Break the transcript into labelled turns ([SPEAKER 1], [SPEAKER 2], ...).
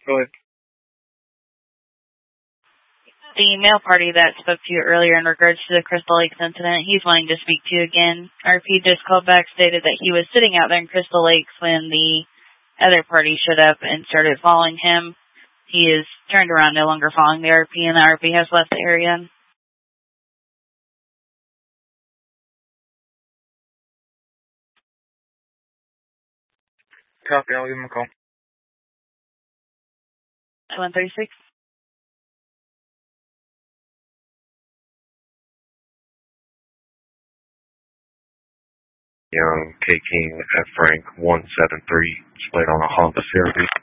[SPEAKER 1] Go ahead.
[SPEAKER 2] The male party that spoke to you earlier in regards to the Crystal Lakes incident, he's wanting to speak to you again. RP just called back, stated that he was sitting out there in Crystal Lakes when the other party showed up and started following him. He is turned around, no longer following the RP, and the RP has left the area.
[SPEAKER 1] Copy, I'll give him a call.
[SPEAKER 2] 136.
[SPEAKER 3] Young, K. King, F. Frank, 173, displayed on a Honda CRV.